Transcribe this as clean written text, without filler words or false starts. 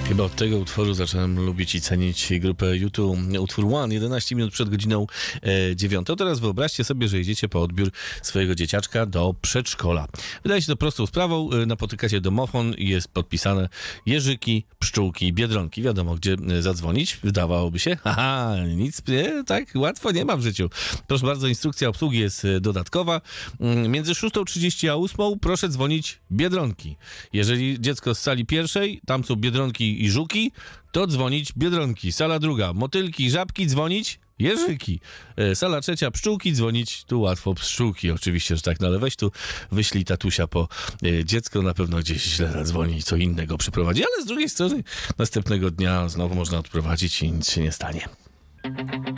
Chyba od tego utworu zacząłem lubić i cenić grupę U2, utwór One, 11 minut przed godziną 9. Teraz wyobraźcie sobie, że idziecie po odbiór swojego dzieciaczka do przedszkola. Wydaje się to prostą sprawą, napotykacie domofon i jest podpisane Jerzyki, Pszczółki, Biedronki. Wiadomo, gdzie zadzwonić, wydawałoby się. Haha, nic, nie, tak łatwo nie ma w życiu. Proszę bardzo, instrukcja obsługi jest dodatkowa. Między 6:30 a 8:00 proszę dzwonić Biedronki. Jeżeli dziecko z sali pierwszej, tam są Biedronki i Żuki, to dzwonić Biedronki. Sala druga, Motylki, Żabki, dzwonić Jerzyki. Sala trzecia, Pszczółki, dzwonić, tu łatwo Pszczółki, oczywiście, że tak, no ale weź tu, wyślij tatusia po dziecko, na pewno gdzieś źle zadzwoni i co innego przyprowadzi, ale z drugiej strony następnego dnia znowu można odprowadzić i nic się nie stanie.